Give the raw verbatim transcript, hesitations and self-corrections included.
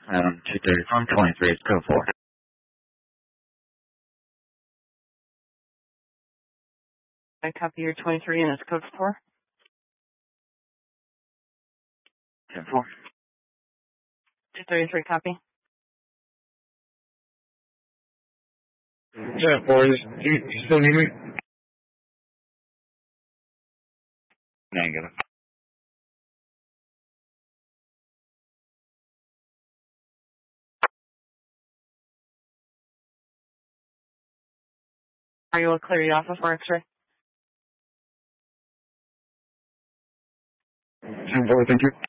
Um, two thirty from twenty-three, it's code four. I copy your twenty-three and it's code four. ten four. two thirty-three copy. ten four, you, you still need me? Negative. Are you all clear the office for X-ray? ten four, thank you.